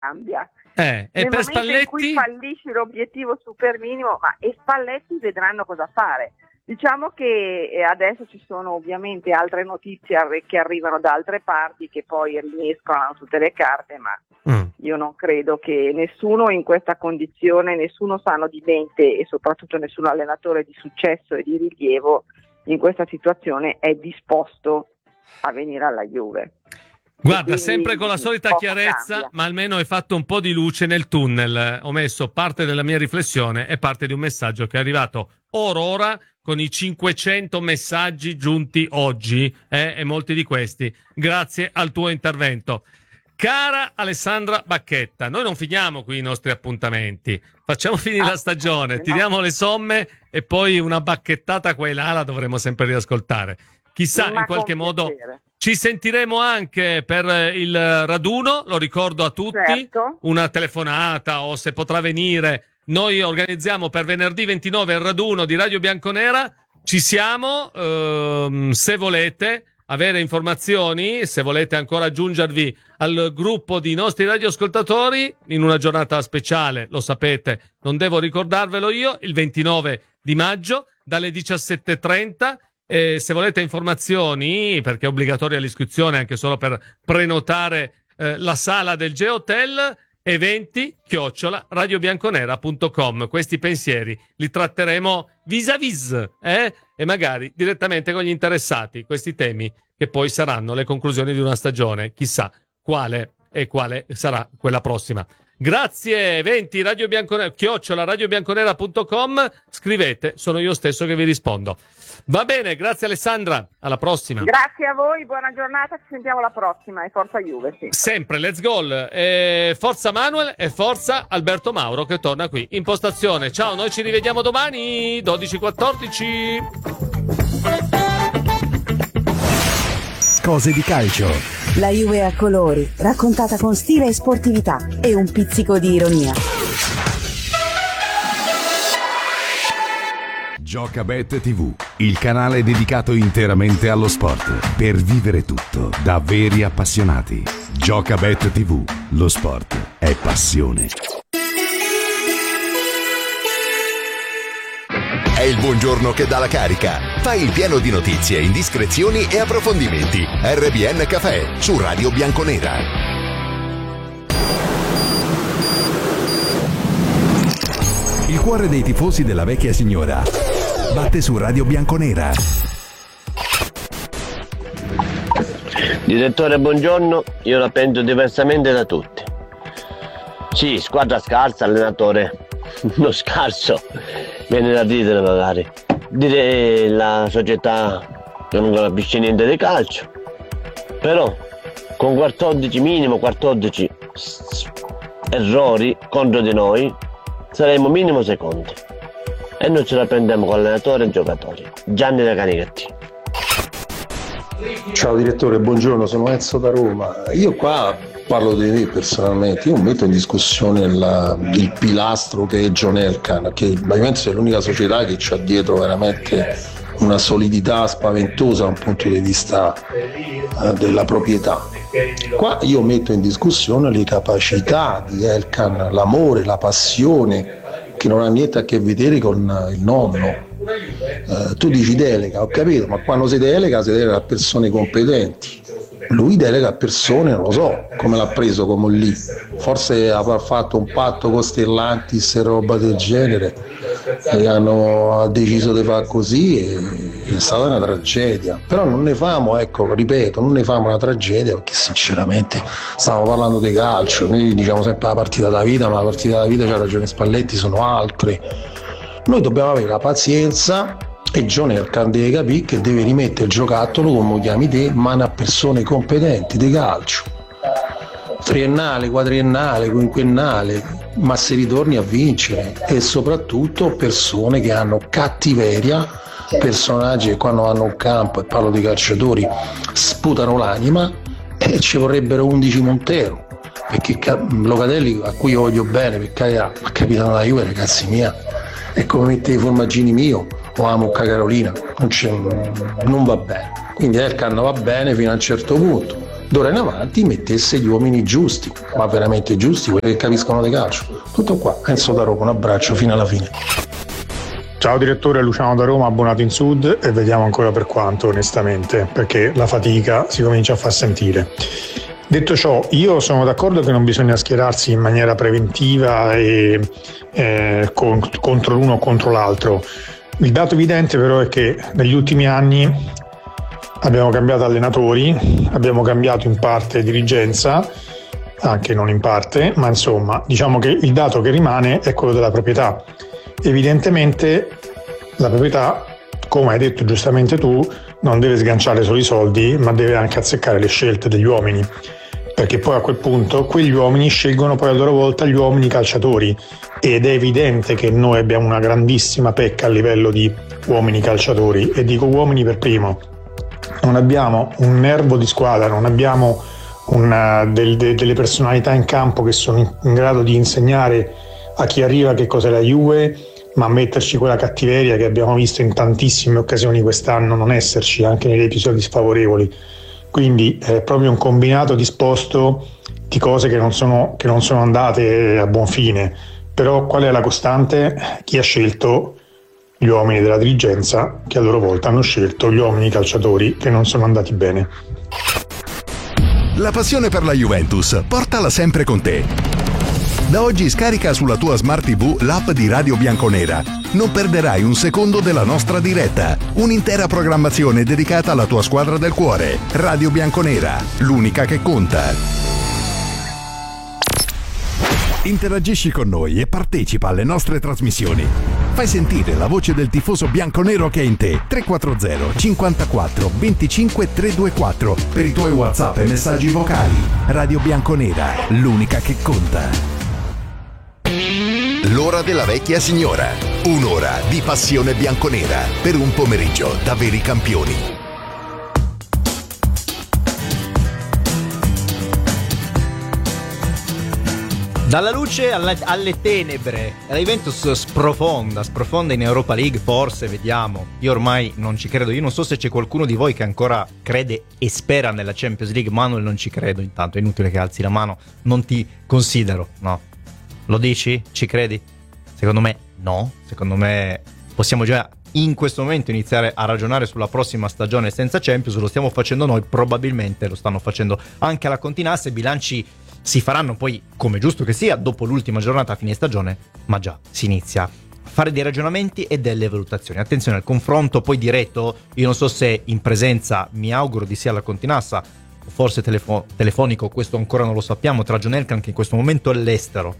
cambia. E Nel per momento in cui Spalletti? fallisce l'obiettivo super minimo, e Spalletti vedranno cosa fare. Diciamo che adesso ci sono ovviamente altre notizie che arrivano da altre parti che poi rimescolano tutte le carte, ma io non credo che nessuno in questa condizione, nessuno sano di mente e soprattutto nessun allenatore di successo e di rilievo in questa situazione è disposto a venire alla Juve. Guarda, sempre con la solita chiarezza, cambia. ma almeno hai fatto un po' di luce nel tunnel. Ho messo parte della mia riflessione e parte di un messaggio che è arrivato ora con i 500 messaggi giunti oggi, e molti di questi grazie al tuo intervento. Cara Alessandra Bacchetta, noi non finiamo qui i nostri appuntamenti, facciamo finire la stagione, tiriamo le somme e poi una bacchettata qua e là la dovremo sempre riascoltare. Chissà, in qualche modo ci sentiremo anche per il raduno, lo ricordo a tutti, certo. Una telefonata o se potrà venire. Noi organizziamo per venerdì 29 il raduno di Radio Bianconera, ci siamo, se volete avere informazioni, se volete ancora aggiungervi al gruppo di nostri radioascoltatori in una giornata speciale, lo sapete, non devo ricordarvelo io, il 29 di maggio dalle 17:30. Se volete informazioni, perché è obbligatoria l'iscrizione anche solo per prenotare la sala del G-Hotel, eventi@radiobianconera.com. Questi pensieri li tratteremo vis-à-vis e magari direttamente con gli interessati, questi temi che poi saranno le conclusioni di una stagione, chissà quale sarà quella prossima. Grazie, eventi @radiobianconera.com, scrivete, sono io stesso che vi rispondo. Va bene, grazie Alessandra, alla prossima. Grazie a voi, buona giornata, ci sentiamo alla prossima e forza Juve. Sì. Sempre, let's go, forza Manuel e forza Alberto Mauro che torna qui in postazione. Ciao, noi ci rivediamo domani 12:14. Cose di calcio. La Juve a colori, raccontata con stile e sportività e un pizzico di ironia. Giocabet TV, il canale dedicato interamente allo sport, per vivere tutto da veri appassionati. Giocabet TV, lo sport è passione. È il buongiorno che dà la carica. Fai il pieno di notizie, indiscrezioni e approfondimenti. RBN Café su Radio Bianconera. Il cuore dei tifosi della vecchia signora batte su Radio Bianconera. Direttore, buongiorno. Io la penso diversamente da tutti. Sì, squadra scarsa, allenatore non scarso, viene da ridere magari. Dire la società che non capisce niente di calcio, però con 14 errori contro di noi saremo minimo secondi e noi ce la prendiamo con allenatore e giocatori. Gianni da Canichetti. Ciao direttore, buongiorno, sono Enzo da Roma. Io qua parlo di me personalmente, io metto in discussione il pilastro che è John Elkann, che ovviamente è l'unica società che c'ha dietro veramente una solidità spaventosa da un punto di vista della proprietà. Qua io metto in discussione le capacità di Elkann, l'amore, la passione, che non ha niente a che vedere con il nonno. Tu dici delega, ho capito, ma quando si delega a persone competenti. Lui delega a persone, non lo so come l'ha preso come lì, forse avrà fatto un patto con Stellantis e roba del genere e ha deciso di fare così e è stata una tragedia. Però non ne famo, non ne famo una tragedia, perché sinceramente stiamo parlando di calcio, noi diciamo sempre la partita della vita, ma la partita della vita, c'ha ragione Spalletti, sono altre. Noi dobbiamo avere la pazienza e John Elkann deve capire che deve rimettere il giocattolo, come lo chiami te, in mano a persone competenti di calcio, triennale, quadriennale, quinquennale, ma se ritorni a vincere, e soprattutto persone che hanno cattiveria, personaggi che quando vanno in campo, e parlo di calciatori, sputano l'anima, e ci vorrebbero 11 Montero, perché Locatelli, a cui io voglio bene, perché ha capitano della Juve, ragazzi mia, è come mettere i formaggini mio o la mucca Carolina, non va bene. Quindi Elkann va bene fino a un certo punto, d'ora in avanti mettesse gli uomini giusti, ma veramente giusti, quelli che capiscono di calcio. Tutto qua, Enzo da Roma, un abbraccio fino alla fine. Ciao direttore, Luciano da Roma, abbonato in Sud, e vediamo ancora per quanto, onestamente, perché la fatica si comincia a far sentire. Detto ciò, io sono d'accordo che non bisogna schierarsi in maniera preventiva e contro l'uno o contro l'altro. Il dato evidente però è che negli ultimi anni abbiamo cambiato allenatori, abbiamo cambiato in parte dirigenza, anche non in parte, ma insomma diciamo che il dato che rimane è quello della proprietà. Evidentemente la proprietà, come hai detto giustamente tu, non deve sganciare solo i soldi, ma deve anche azzeccare le scelte degli uomini, perché poi a quel punto quegli uomini scelgono poi a loro volta gli uomini calciatori, ed è evidente che noi abbiamo una grandissima pecca a livello di uomini calciatori, e dico uomini per primo. Non abbiamo un nervo di squadra, non abbiamo delle personalità in campo che sono in grado di insegnare a chi arriva che cos'è la Juve, ma metterci quella cattiveria che abbiamo visto in tantissime occasioni quest'anno non esserci, anche negli episodi sfavorevoli. Quindi è proprio un combinato disposto di cose che non sono andate a buon fine. Però qual è la costante? Chi ha scelto gli uomini della dirigenza, che a loro volta hanno scelto gli uomini calciatori che non sono andati bene. La passione per la Juventus, portala sempre con te. Da oggi scarica sulla tua Smart TV l'app di Radio Bianconera. Non perderai un secondo della nostra diretta. Un'intera programmazione dedicata alla tua squadra del cuore. Radio Bianconera, l'unica che conta. Interagisci con noi e partecipa alle nostre trasmissioni. Fai sentire la voce del tifoso bianconero che è in te. 340 54 25 324 per i tuoi WhatsApp e messaggi vocali. Radio Bianconera, l'unica che conta. L'ora della vecchia signora. Un'ora di passione bianconera per un pomeriggio da veri campioni. Dalla luce alle tenebre, la Juventus sprofonda in Europa League, forse, vediamo. Io ormai non ci credo, io non so se c'è qualcuno di voi che ancora crede e spera nella Champions League. Manuel, non ci credo, intanto è inutile che alzi la mano, non ti considero, no. Lo dici? Ci credi? Secondo me no, secondo me possiamo già in questo momento iniziare a ragionare sulla prossima stagione senza Champions. Lo stiamo facendo noi, probabilmente lo stanno facendo anche alla Continasse. I bilanci si faranno poi, come giusto che sia, dopo l'ultima giornata a fine stagione, ma già si inizia a fare dei ragionamenti e delle valutazioni. Attenzione al confronto poi diretto, io non so se in presenza, mi auguro di sia alla Continassa, o forse telefonico, questo ancora non lo sappiamo, tra John Elkann, che in questo momento è all'estero,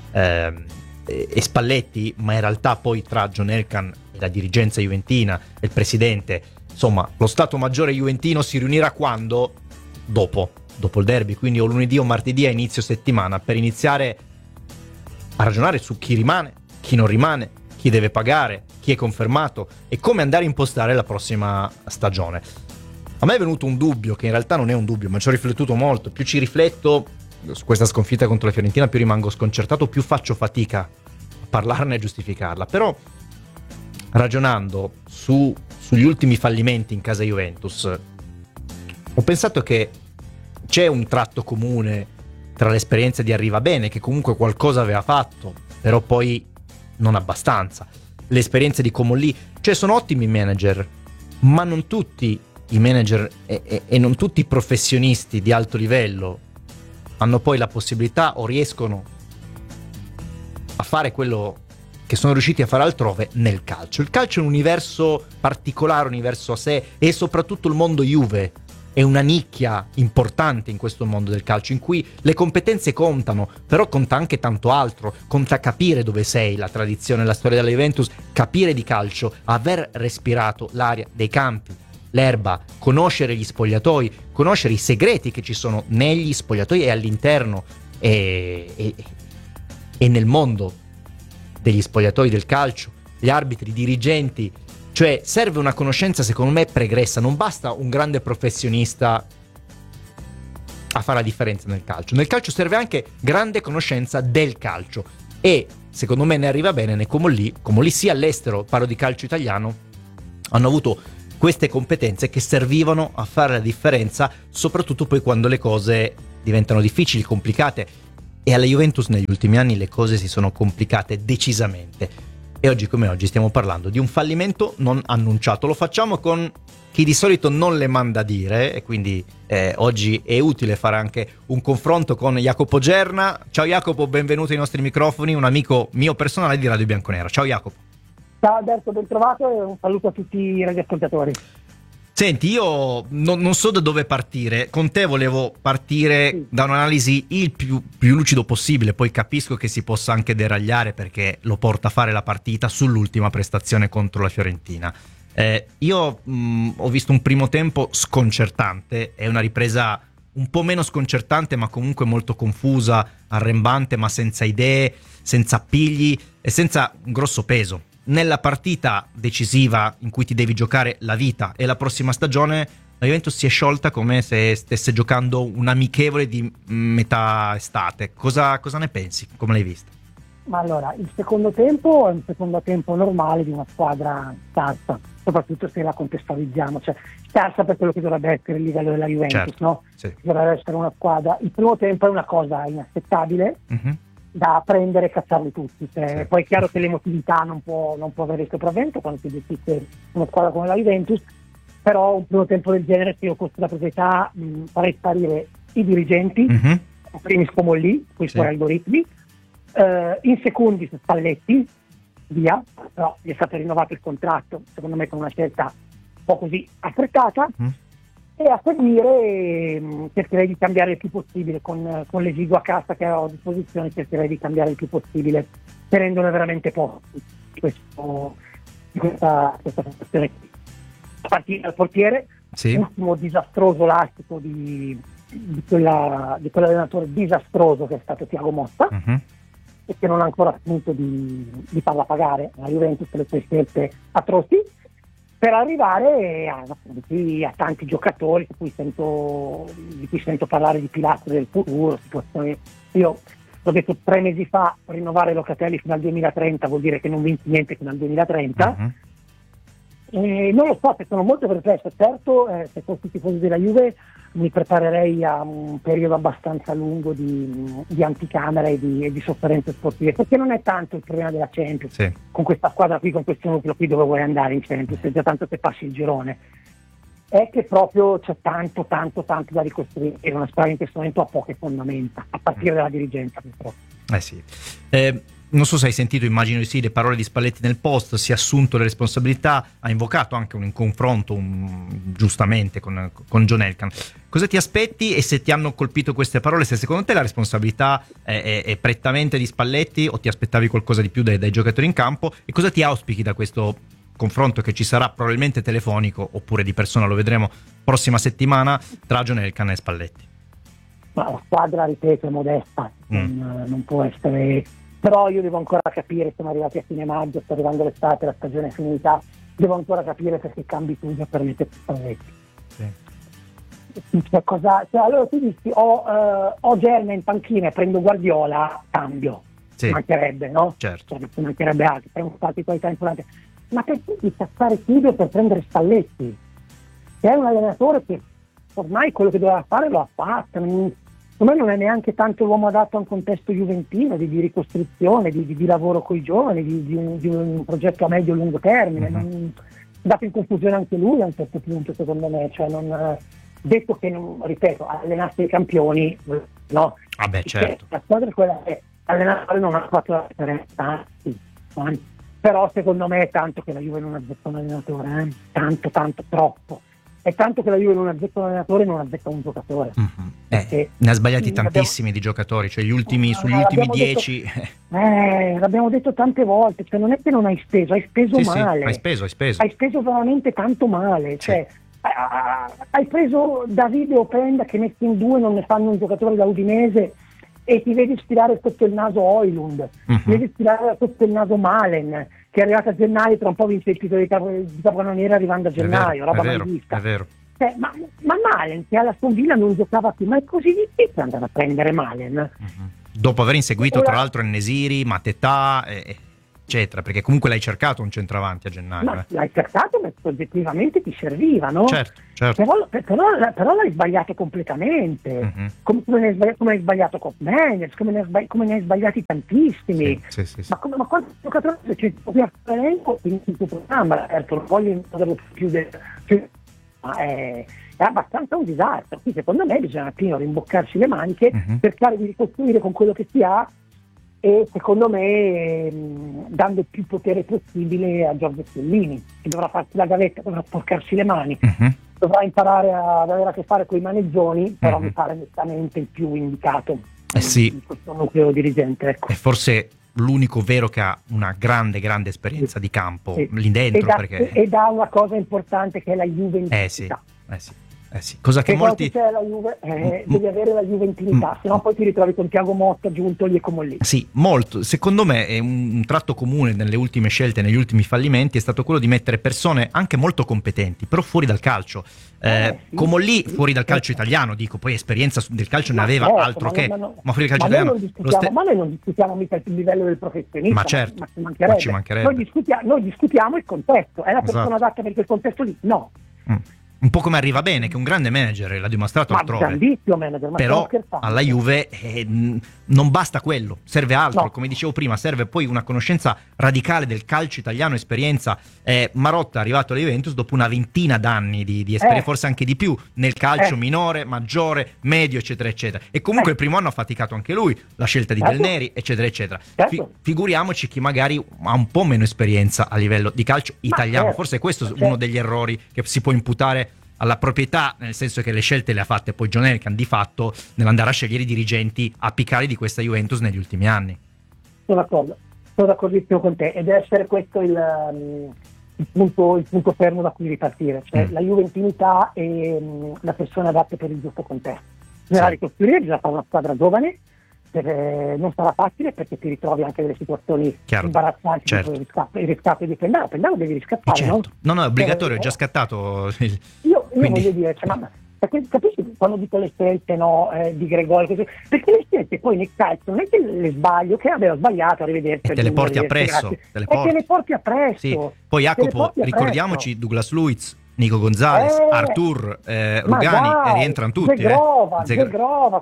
e Spalletti, ma in realtà poi tra John Elkann e la dirigenza juventina e il presidente, insomma lo stato maggiore juventino si riunirà quando? Dopo il derby, quindi o lunedì o martedì a inizio settimana, per iniziare a ragionare su chi rimane, chi non rimane, chi deve pagare, chi è confermato e come andare a impostare la prossima stagione. A me è venuto un dubbio, che in realtà non è un dubbio, ma ci ho riflettuto molto. Più ci rifletto su questa sconfitta contro la Fiorentina, più rimango sconcertato, più faccio fatica a parlarne e giustificarla. Però ragionando sugli ultimi fallimenti in casa Juventus, ho pensato che c'è un tratto comune tra l'esperienza di Arrivabene, che comunque qualcosa aveva fatto, però poi non abbastanza, l'esperienza di Comolli. Cioè sono ottimi manager, ma non tutti i manager e non tutti i professionisti di alto livello hanno poi la possibilità o riescono a fare quello che sono riusciti a fare altrove nel calcio. Il calcio è un universo particolare, un universo a sé, e soprattutto il mondo Juve è una nicchia importante in questo mondo del calcio, in cui le competenze contano, però conta anche tanto altro. Conta capire dove sei, la tradizione, la storia della Juventus, capire di calcio, aver respirato l'aria dei campi, l'erba, conoscere gli spogliatoi, conoscere i segreti che ci sono negli spogliatoi e all'interno e nel mondo degli spogliatoi del calcio, gli arbitri, i dirigenti. Cioè serve una conoscenza, secondo me, pregressa. Non basta un grande professionista a fare la differenza nel calcio. Nel calcio serve anche grande conoscenza del calcio, e secondo me ne Arrivabene né Comolli sia all'estero, parlo di calcio italiano, hanno avuto queste competenze che servivano a fare la differenza, soprattutto poi quando le cose diventano difficili, complicate. E alla Juventus negli ultimi anni le cose si sono complicate decisamente. E oggi come oggi stiamo parlando di un fallimento non annunciato. Lo facciamo con chi di solito non le manda a dire, e quindi oggi è utile fare anche un confronto con Jacopo Gerna. Ciao Jacopo, benvenuto ai nostri microfoni, un amico mio personale di Radio Bianconera. Ciao Jacopo. Ciao Alberto, ben trovato e un saluto a tutti i radioascoltatori. Senti, io non so da dove partire. Con te volevo partire da un'analisi il più lucido possibile, poi capisco che si possa anche deragliare perché lo porta a fare la partita sull'ultima prestazione contro la Fiorentina. Io ho visto un primo tempo sconcertante e una ripresa un po' meno sconcertante ma comunque molto confusa, arrembante, ma senza idee, senza appigli e senza un grosso peso. Nella partita decisiva in cui ti devi giocare la vita e la prossima stagione, la Juventus si è sciolta come se stesse giocando un amichevole di metà estate. Cosa ne pensi? Come l'hai vista? Ma allora, il secondo tempo è un secondo tempo normale di una squadra scarsa, soprattutto se la contestualizziamo, cioè scarsa per quello che dovrebbe essere il livello della Juventus, certo, no? Sì. Dovrebbe essere una squadra. Il primo tempo è una cosa inaccettabile, da prendere e cacciarli tutti. Sì. Poi è chiaro che l'emotività non può avere il sopravvento quando si gestisce una squadra come la Juventus, però un primo tempo del genere, se io fossi la proprietà, farei sparire i dirigenti, in primis come lì, poi fuori algoritmi, in secondi Spalletti, via, però gli è stato rinnovato il contratto, secondo me con una scelta un po' così affrettata, e a seguire cercherei di cambiare il più possibile con l'esigua cassa che ho a disposizione, cercherei di cambiare il più possibile, tenendone veramente poco di questa situazione. A partire dal portiere, l'ultimo disastroso lastico di quell'allenatore disastroso che è stato Thiago Motta, e che non ha ancora finito di farla pagare la Juventus per le sue scelte atroci, per arrivare a tanti giocatori di cui sento parlare di pilastri del futuro. Io l'ho detto 3 mesi fa, rinnovare Locatelli fino al 2030 vuol dire che non vinci niente fino al 2030. Non lo so, se sono molto perplesso. Certo, se fossi tifoso della Juve mi preparerei a un periodo abbastanza lungo di anticamera e di sofferenze sportive, perché non è tanto il problema della Champions, con questa squadra qui, con questo nucleo qui, dove vuoi andare in Champions, è già tanto che passi il girone, è che proprio c'è tanto da ricostruire, e una squadra in questo momento ha poche fondamenta, a partire dalla dirigenza purtroppo. Non so se hai sentito, immagino di sì, le parole di Spalletti nel post. Si è assunto le responsabilità, ha invocato anche un confronto giustamente con John Elkann. Cosa ti aspetti, e se ti hanno colpito queste parole, se secondo te la responsabilità è prettamente di Spalletti o ti aspettavi qualcosa di più dai giocatori in campo, e cosa ti auspichi da questo confronto che ci sarà probabilmente telefonico oppure di persona, lo vedremo prossima settimana, tra John Elkann e Spalletti? Ma la squadra, ripeto, è modesta, non può essere... Però io devo ancora capire, siamo arrivati a fine maggio, sta arrivando l'estate, la stagione è finita, devo ancora capire perché cambi tu per mettere Spalletti. Allora tu dici ho Gerna in panchina e prendo Guardiola, cambio, mancherebbe, no? Certo. Cioè, mancherebbe altro, prendo un salto di qualità importante, ma perché di cazzare Silvio per prendere Spalletti? Che è un allenatore che ormai quello che doveva fare lo ha fatto. Secondo me non è neanche tanto l'uomo adatto a un contesto juventino di ricostruzione, di lavoro con i giovani, di un progetto a medio e lungo termine. Non, dato in confusione anche lui a un certo punto, secondo me. Cioè, detto che, ripeto, allenasse i campioni, no? Certo. La squadra è quella che allenatore non ha fatto la differenza, però secondo me è tanto che la Juve non azzecca un allenatore, tanto, troppo. È tanto che la Juve non azzecca un allenatore e non azzecca un giocatore. Ne ha sbagliati tantissimi di giocatori, cioè sugli ultimi 10. L'abbiamo detto tante volte, cioè non è che non hai speso, hai speso male. Hai speso. Hai speso veramente tanto male. Cioè, hai preso Davide Openda, che messi in due non ne fanno un giocatore da Udinese, e ti vedi stirare sotto il naso Højlund, ti vedi stirare sotto il naso Malen, che è arrivato a gennaio, tra un po' vince il titolo di capocannoniere arrivando a gennaio, roba mai vista. È vero. Ma Malen, che alla Stonvilla non giocava più, ma è così difficile andare a prendere Malen? Dopo aver inseguito tra l'altro Nesiri, Mateta eccetera, perché comunque l'hai cercato un centravanti a gennaio. Ma l'hai cercato perché oggettivamente ti serviva, no? Certo. Però l'hai sbagliato completamente. Come ne hai sbagliato Cop Manners, come ne hai sbagliati tantissimi. Sì. Ma quanti giocatori c'è l'elenco in tutto il programma? Non voglio più ma è abbastanza un disastro. Quindi secondo me bisogna un attimo rimboccarsi le maniche, cercare di ricostruire con quello che si ha, e secondo me dando più potere possibile a Giorgio Chiellini, che dovrà farsi la gavetta, dovrà sporcarsi le mani, dovrà imparare ad avere a che fare con i maneggioni, però mi pare nettamente il più indicato in questo nucleo dirigente. Ecco. È forse l'unico vero che ha una grande esperienza di campo lì dentro, ed ha una cosa importante che è la Juventus. Sì. Cosa che molti c'è la Juve, devi avere la juventinità, sennò poi ti ritrovi con Thiago Motta aggiunto lì e come lì. Sì, molto. Secondo me è un tratto comune nelle ultime scelte, negli ultimi fallimenti, è stato quello di mettere persone anche molto competenti, però fuori dal calcio. Come lì, fuori dal calcio italiano, dico, poi esperienza del calcio ne aveva altro che, ma fuori dal calcio italiano. Ma noi non discutiamo mica il livello del professionista, ma certo, ma ci mancherebbe. Noi discutiamo il contesto, è la persona adatta per quel contesto lì? No. Un po' come arriva bene, che è un grande manager, l'ha dimostrato altrove. Grandissimo manager, ma però alla Juve non basta quello, serve altro, come dicevo prima, serve poi una conoscenza radicale del calcio italiano, esperienza. Marotta è arrivato alla Juventus dopo una ventina d'anni di esperienza, forse anche di più, nel calcio minore, maggiore, medio, eccetera, eccetera. E comunque il primo anno ha faticato anche lui, la scelta di Del Neri, eccetera, eccetera. Figuriamoci chi magari ha un po' meno esperienza a livello di calcio italiano. Forse questo è uno degli errori che si può imputare alla proprietà, nel senso che le scelte le ha fatte poi John Elkann di fatto nell'andare a scegliere i dirigenti apicali di questa Juventus negli ultimi anni. Sono d'accordissimo con te, ed deve essere questo il punto fermo da cui ripartire, cioè la juventinità e la persona adatta per il giusto contesto. Bisogna ricostruire, bisogna fare una squadra giovane, non sarà facile perché ti ritrovi anche delle situazioni imbarazzanti, il riscatto di Pendano devi riscattare, no, è obbligatorio, è già scattato io voglio dire, capisci quando dico le scelte di Gregori, perché le scelte poi nel calcio non è che le sbaglio, che ho sbagliato, arrivederci, e te le porti appresso, te le porti appresso. Sì. Poi Jacopo, ricordiamoci Douglas Luiz, Nico Gonzalez, Artur, Rugani, e rientrano tutti. Zegrova,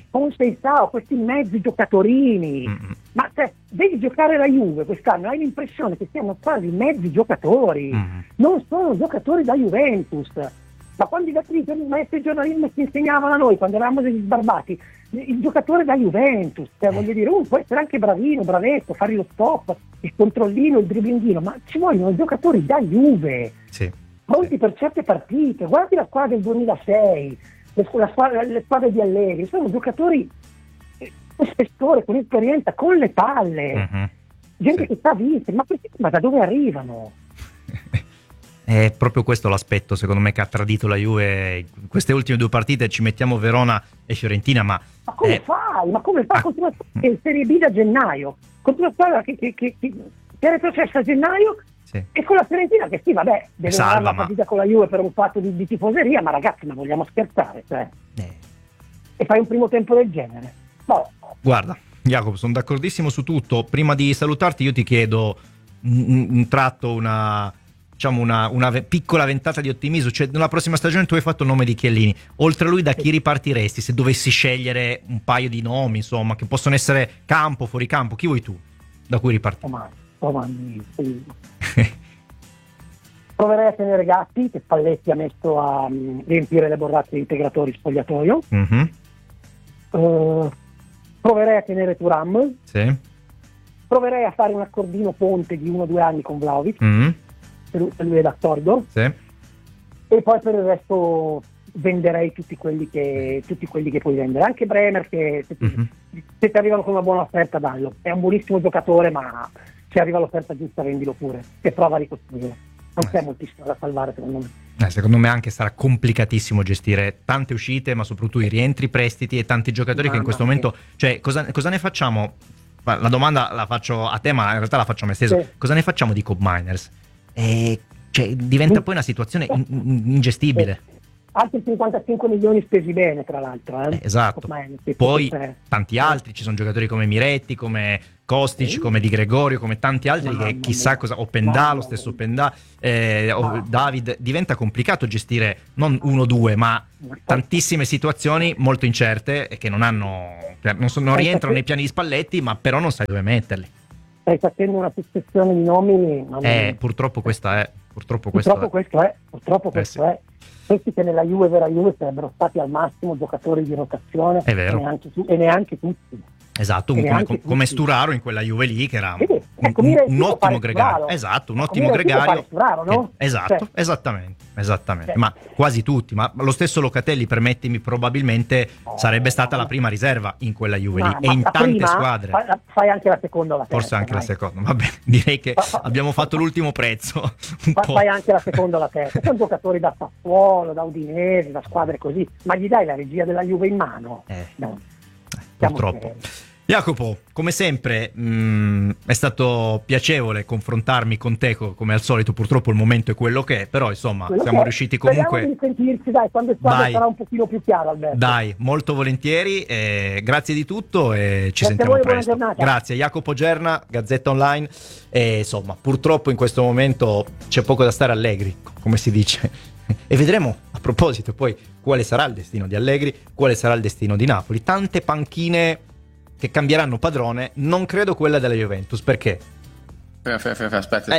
questi mezzi giocatori. Ma devi giocare la Juve quest'anno, hai l'impressione che siano quasi mezzi giocatori, non sono giocatori da Juventus. Ma quando i maestri giornalisti ci insegnavano a noi, quando eravamo degli sbarbati, il giocatore da Juventus, voglio dire, può essere anche bravino, bravetto, fare lo stop, il controllino, il dribblingino, ma ci vogliono giocatori da Juve. Pronti per certe partite. Guardi la squadra del 2006, le squadre di Allegri, sono giocatori con spessore, con esperienza, con le palle, gente che sta a vincere, ma da dove arrivano? È proprio questo l'aspetto, secondo me, che ha tradito la Juve in queste ultime due partite. Ci mettiamo Verona e Fiorentina, ma come fai? Continua a stare in Serie B da gennaio, continua a stare che è retrocessa a gennaio. E con la Fiorentina che deve fare la partita con la Juve per un fatto di tifoseria, ma ragazzi, ma vogliamo scherzare? E fai un primo tempo del genere? Guarda, Jacopo, sono d'accordissimo su tutto. Prima di salutarti io ti chiedo un tratto, una piccola ventata di ottimismo. Cioè, nella prossima stagione tu hai fatto il nome di Chiellini, oltre a lui da chi ripartiresti se dovessi scegliere un paio di nomi, insomma, che possono essere campo, fuori campo? Chi vuoi tu da cui ripartire? Proverei a tenere Gatti, che Spalletti ha messo a riempire le borracce di integratori spogliatoio. Proverei a tenere Thuram. Proverei a fare un accordino ponte di 1 o 2 anni con Vlahovic, se lui è d'accordo. E poi per il resto venderei tutti quelli che puoi vendere, anche Bremer, che se ti arrivano con una buona offerta, dallo. È un buonissimo giocatore, ma se arriva l'offerta giusta vendilo pure e prova a ricostruire. Non c'è moltissimo da salvare, secondo me. Secondo me anche sarà complicatissimo gestire tante uscite, ma soprattutto i rientri, prestiti e tanti giocatori che in questo momento, cioè, cosa ne facciamo? La domanda la faccio a te, ma in realtà la faccio a me stesso. Cosa ne facciamo di Cop Miners? Cioè, diventa poi una situazione ingestibile. altri 55 milioni spesi bene, tra l'altro. Esatto. Poi tanti altri, ci sono giocatori come Miretti, come Kostic, come Di Gregorio, come tanti altri che chissà cosa, Opendà, lo stesso Opendà, David, diventa complicato gestire non 1-2 ma tantissime situazioni molto incerte e che non rientrano nei piani di Spalletti, ma però non sai dove metterli. Stai facendo una successione di nomi. Purtroppo questo è. Questi che nella vera Juve sarebbero stati al massimo giocatori di rotazione, è vero. E neanche tutti. Esatto, come Sturaro in quella Juve lì, che era un ottimo gregario. Esatto, un ottimo gregario. Sturaro, no? Esatto, esattamente. Ma quasi tutti, ma lo stesso Locatelli, permettimi, probabilmente sarebbe stata la prima riserva in quella Juve lì e in tante squadre. Fai anche la seconda o la terza. Forse anche la seconda, va bene, direi che abbiamo fatto l'ultimo prezzo. Fai anche la seconda o la terza. Sono giocatori da Sassuolo, da Udinese, da squadre così, ma gli dai la regia della Juve in mano? No. Purtroppo. Jacopo, come sempre è stato piacevole confrontarmi con te, come al solito. Purtroppo il momento è quello che è, però insomma siamo riusciti comunque. Speriamo di sentirci, dai, quando il quadro sarà un pochino più chiaro, Alberto. Dai, molto volentieri, grazie di tutto e ci sentiamo presto. Grazie Jacopo Gerna, Gazzetta Online, e insomma purtroppo in questo momento c'è poco da stare allegri, come si dice, e vedremo a proposito poi quale sarà il destino di Allegri, quale sarà il destino di Napoli. Tante panchine che cambieranno padrone, non credo quella della Juventus, perché aspetta.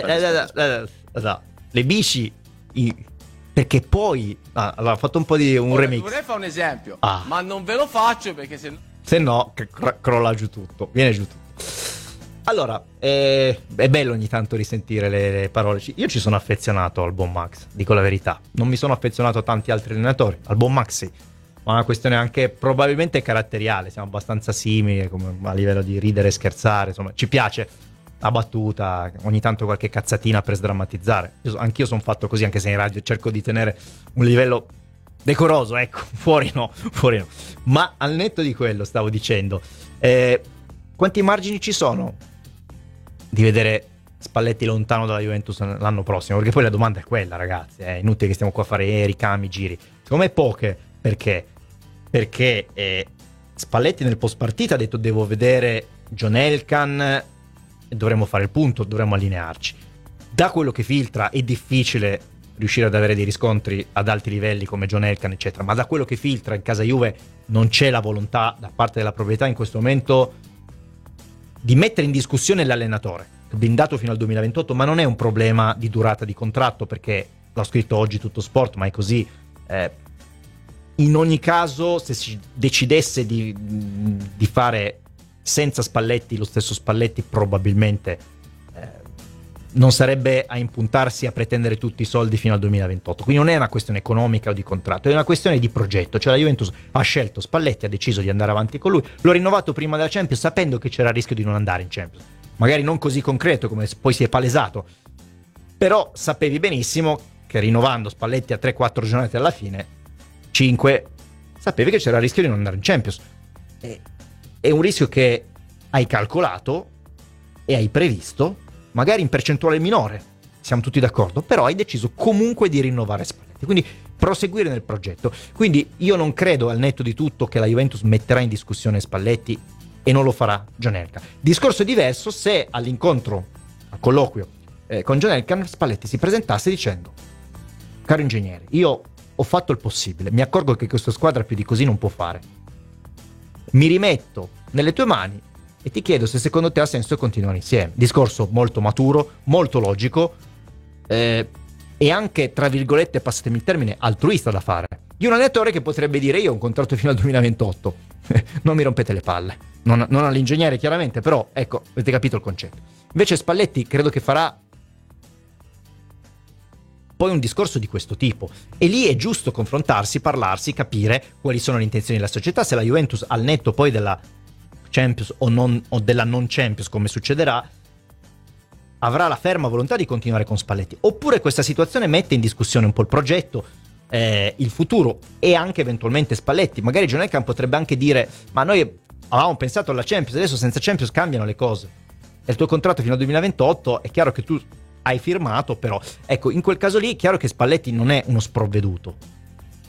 le bici perché poi allora, ho fatto un po' di remix. Vorrei fare un esempio, ma non ve lo faccio perché se no crolla giù tutto, viene giù tutto. Allora, è bello ogni tanto risentire le parole. Io ci sono affezionato al buon Max, dico la verità. Non mi sono affezionato a tanti altri allenatori, al buon Max sì, ma è una questione anche probabilmente caratteriale. Siamo abbastanza simili a livello di ridere e scherzare, insomma ci piace la battuta, ogni tanto qualche cazzatina per sdrammatizzare. Anch'io sono fatto così, anche se in radio cerco di tenere un livello decoroso, ecco, fuori no. Ma al netto di quello stavo dicendo, quanti margini ci sono di vedere Spalletti lontano dalla Juventus l'anno prossimo? Perché poi la domanda è quella, ragazzi, è inutile che stiamo qua a fare ricami, giri. Secondo me poche. Perché Spalletti nel post partita ha detto: devo vedere John Elkann e dovremmo fare il punto, dovremmo allinearci. Da quello che filtra è difficile riuscire ad avere dei riscontri ad alti livelli come John Elkann eccetera, ma da quello che filtra in casa Juve non c'è la volontà da parte della proprietà in questo momento di mettere in discussione l'allenatore, blindato fino al 2028, ma non è un problema di durata di contratto, perché l'ho scritto oggi Tutto Sport, ma è così. In ogni caso, se si decidesse di fare senza Spalletti lo stesso Spalletti, probabilmente non sarebbe a impuntarsi a pretendere tutti i soldi fino al 2028. Quindi non è una questione economica o di contratto, è una questione di progetto. Cioè la Juventus ha scelto Spalletti, ha deciso di andare avanti con lui, l'ho rinnovato prima della Champions sapendo che c'era il rischio di non andare in Champions, magari non così concreto come poi si è palesato, però sapevi benissimo che rinnovando Spalletti a 3-4 giornate alla fine, 5, sapevi che c'era il rischio di non andare in Champions. È un rischio che hai calcolato e hai previsto, magari in percentuale minore, siamo tutti d'accordo, però hai deciso comunque di rinnovare Spalletti, quindi proseguire nel progetto. Quindi io non credo, al netto di tutto, che la Juventus metterà in discussione Spalletti, e non lo farà John Elkann. Discorso diverso se all'incontro, al colloquio con John Elkann, Spalletti si presentasse dicendo: caro ingegnere, io ho fatto il possibile, mi accorgo che questa squadra più di così non può fare, mi rimetto nelle tue mani e ti chiedo se secondo te ha senso continuare insieme. Discorso molto maturo, molto logico, e anche, tra virgolette, passatemi il termine, altruista da fare, di un allenatore che potrebbe dire: io ho un contratto fino al 2028, non mi rompete le palle, non all'ingegnere chiaramente, però ecco, avete capito il concetto. Invece Spalletti credo che farà poi un discorso di questo tipo, e lì è giusto confrontarsi, parlarsi, capire quali sono le intenzioni della società. Se la Juventus, al netto poi della Champions o della non Champions, come succederà, avrà la ferma volontà di continuare con Spalletti, oppure questa situazione mette in discussione un po' il progetto, il futuro, e anche eventualmente Spalletti. Magari John Elkann potrebbe anche dire: ma noi avevamo pensato alla Champions, adesso senza Champions cambiano le cose, e il tuo contratto fino al 2028 è chiaro che tu hai firmato, però ecco, in quel caso lì è chiaro che Spalletti non è uno sprovveduto,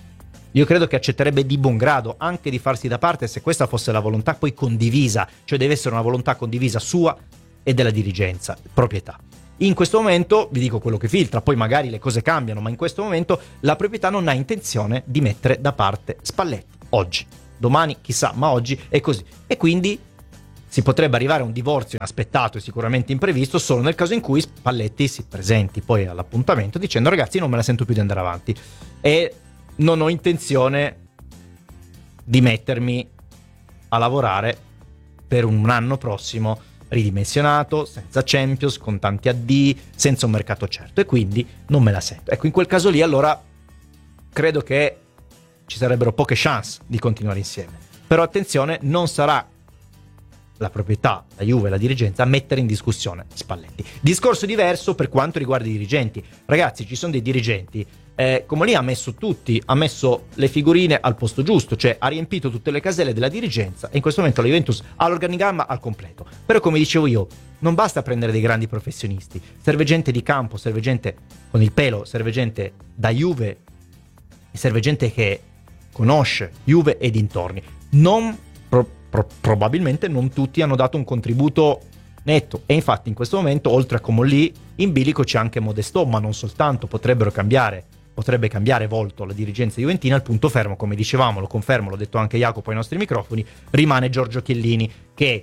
Io credo che accetterebbe di buon grado anche di farsi da parte se questa fosse la volontà poi condivisa, cioè deve essere una volontà condivisa sua e della dirigenza, proprietà. In questo momento, vi dico quello che filtra, poi magari le cose cambiano, ma in questo momento la proprietà non ha intenzione di mettere da parte Spalletti. Oggi, domani chissà, ma oggi è così. E quindi si potrebbe arrivare a un divorzio inaspettato e sicuramente imprevisto solo nel caso in cui Spalletti si presenti poi all'appuntamento dicendo: ragazzi, non me la sento più di andare avanti e non ho intenzione di mettermi a lavorare per un anno prossimo ridimensionato, senza Champions, con tanti addii, senza un mercato certo, e quindi non me la sento. Ecco, in quel caso lì allora credo che ci sarebbero poche chance di continuare insieme. Però attenzione, non sarà la proprietà, la Juve e la dirigenza a mettere in discussione Spalletti. Discorso diverso per quanto riguarda i dirigenti. Ragazzi, ci sono dei dirigenti, come lì ha messo le figurine al posto giusto, cioè ha riempito tutte le caselle della dirigenza, e in questo momento la Juventus ha l'organigramma al completo. Però, come dicevo io, non basta prendere dei grandi professionisti, serve gente di campo, serve gente con il pelo, serve gente da Juve e serve gente che conosce Juve e dintorni. Probabilmente non tutti hanno dato un contributo netto, e infatti in questo momento, oltre a Comolli, in bilico c'è anche Modestò, ma non soltanto. Potrebbe cambiare volto la dirigenza juventina. Il punto fermo, come dicevamo, lo confermo, l'ho detto anche Jacopo ai nostri microfoni, rimane Giorgio Chiellini, che,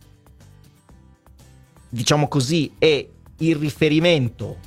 diciamo così, è il riferimento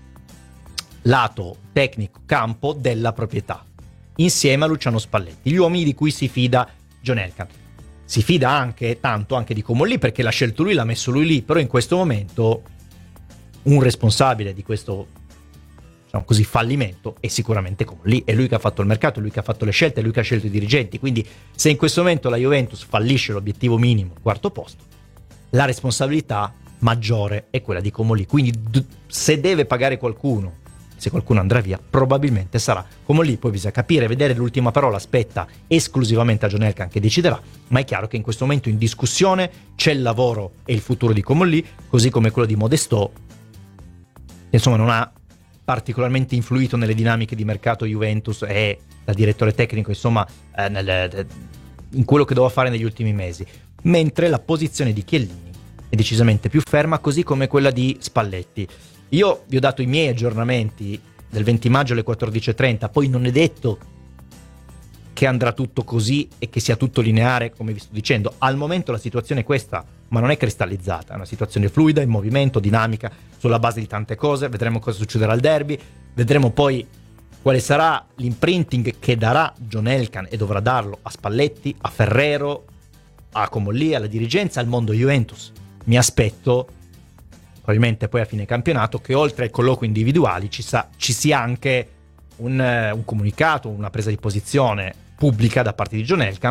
lato tecnico campo della proprietà, insieme a Luciano Spalletti, gli uomini di cui si fida John Elkann. Si fida anche tanto anche di Comolli, perché l'ha scelto lui, l'ha messo lui lì, però in questo momento un responsabile di questo, diciamo così, fallimento è sicuramente Comolli. È lui che ha fatto il mercato, è lui che ha fatto le scelte, è lui che ha scelto i dirigenti. Quindi se in questo momento la Juventus fallisce l'obiettivo minimo, quarto posto, la responsabilità maggiore è quella di Comolli. Quindi se deve pagare qualcuno, se qualcuno andrà via, probabilmente sarà Comolli. Poi bisogna capire, vedere, l'ultima parola spetta esclusivamente a John Elkann, che deciderà, ma è chiaro che in questo momento in discussione c'è il lavoro e il futuro di Comolli, così come quello di Modestò, che insomma non ha particolarmente influito nelle dinamiche di mercato Juventus e da direttore tecnico, insomma, in quello che doveva fare negli ultimi mesi, mentre la posizione di Chiellini è decisamente più ferma, così come quella di Spalletti. Io vi ho dato i miei aggiornamenti del 20 maggio alle 14:30, poi non è detto che andrà tutto così e che sia tutto lineare, come vi sto dicendo. Al momento la situazione è questa, ma non è cristallizzata, è una situazione fluida, in movimento, dinamica, sulla base di tante cose. Vedremo cosa succederà al derby, vedremo poi quale sarà l'imprinting che darà John Elkann e dovrà darlo a Spalletti, a Ferrero, a Comolli, alla dirigenza, al mondo Juventus. Mi aspetto probabilmente poi a fine campionato che oltre ai colloqui individuali ci sia anche un comunicato, una presa di posizione pubblica da parte di John Elkann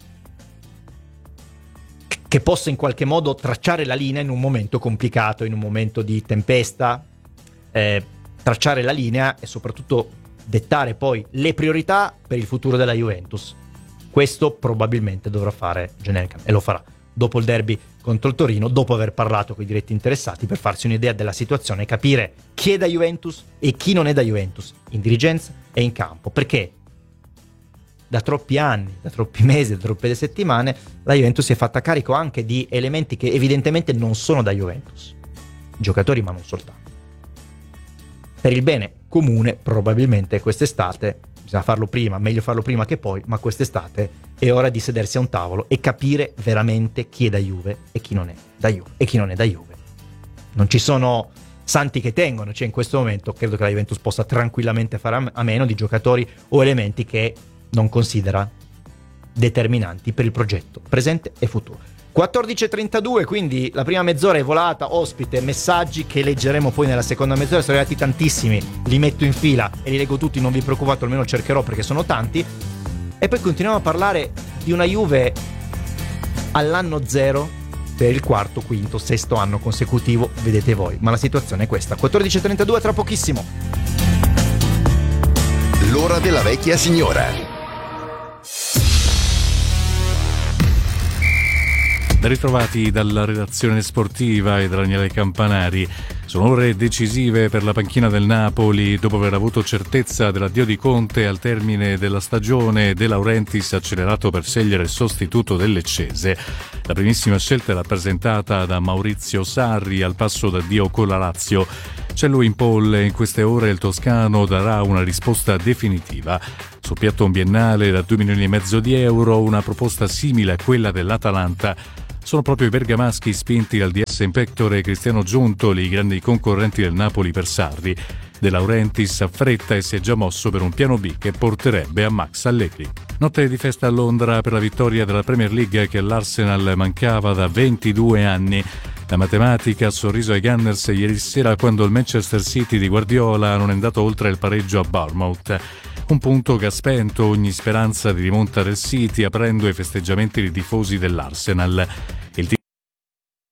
che possa in qualche modo tracciare la linea in un momento complicato, in un momento di tempesta, tracciare la linea e soprattutto dettare poi le priorità per il futuro della Juventus. Questo probabilmente dovrà fare John Elkann, e lo farà dopo il derby contro il Torino, dopo aver parlato con i diretti interessati, per farsi un'idea della situazione e capire chi è da Juventus e chi non è da Juventus, in dirigenza e in campo, perché da troppi anni, da troppi mesi, da troppe settimane la Juventus si è fatta carico anche di elementi che evidentemente non sono da Juventus, giocatori ma non soltanto. Per il bene comune probabilmente quest'estate bisogna farlo prima, meglio farlo prima che poi, ma quest'estate è ora di sedersi a un tavolo e capire veramente chi è da Juve e chi non è da Juve e chi non è da Juve. Non ci sono santi che tengono, cioè in questo momento credo che la Juventus possa tranquillamente fare a meno di giocatori o elementi che non considera determinanti per il progetto presente e futuro. 14:32, quindi la prima mezz'ora è volata, ospite, messaggi che leggeremo poi nella seconda mezz'ora. Sono arrivati tantissimi, li metto in fila e li leggo tutti, non vi preoccupate, almeno cercherò perché sono tanti. E poi continuiamo a parlare di una Juve all'anno zero per il quarto, quinto, sesto anno consecutivo, vedete voi, ma la situazione è questa. 14:32, tra pochissimo. L'ora della vecchia signora. Ritrovati dalla redazione sportiva e da Daniele Campanari. Sono ore decisive per la panchina del Napoli. Dopo aver avuto certezza dell'addio di Conte al termine della stagione, De Laurentiis ha accelerato per scegliere il sostituto del Leccese. La primissima scelta è rappresentata da Maurizio Sarri al passo d'addio con la Lazio. C'è lui in pole e in queste ore il toscano darà una risposta definitiva. Sul piatto un biennale da 2,5 milioni di euro, una proposta simile a quella dell'Atalanta. Sono proprio i bergamaschi spinti dal DS in pectore Cristiano Giuntoli, i grandi concorrenti del Napoli per Sarri. De Laurentiis affretta e si è già mosso per un piano B che porterebbe a Max Allegri. Notte di festa a Londra per la vittoria della Premier League che all'Arsenal mancava da 22 anni. La matematica ha sorriso ai Gunners ieri sera quando il Manchester City di Guardiola non è andato oltre il pareggio a Bournemouth. Un punto che ha spento ogni speranza di rimonta del City, aprendo ai festeggiamenti dei tifosi dell'Arsenal.